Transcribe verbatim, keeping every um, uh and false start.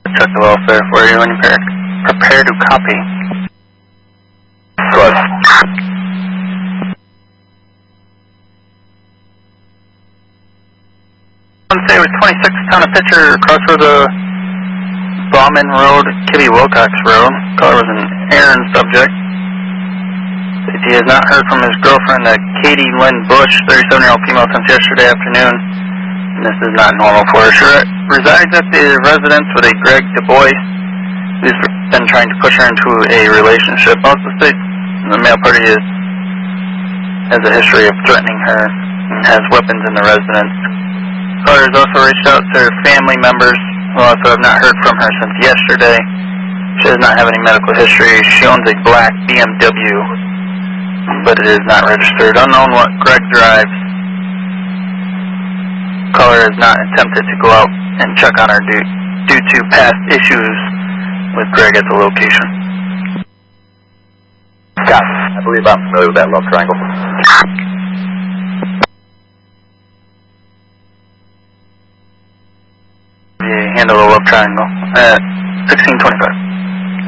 Check the welfare for you when you prepare, prepare to copy. Good. Wednesday with twenty-six, town of Pitcher, crossroad of Bauman Road, Kibby Wilcox Road. Caller was an errand subject. He has not heard from his girlfriend, uh, Katie Lynn Bush, thirty-seven-year-old female, since yesterday afternoon. And this is not normal for her. She resides at the residence with a Greg Du Bois, who's been trying to push her into a relationship. Also states the male party is, has a history of threatening her and has weapons in the residence. Caller has also reached out to her family members, who also have not heard from her since yesterday. She does not have any medical history. She owns a black B M W, but it is not registered. Unknown what Greg drives. Caller has not attempted to go out and check on her due, due to past issues with Greg at the location. Got it. I believe I'm familiar with that love triangle. Yeah, handle the love triangle at sixteen twenty-five.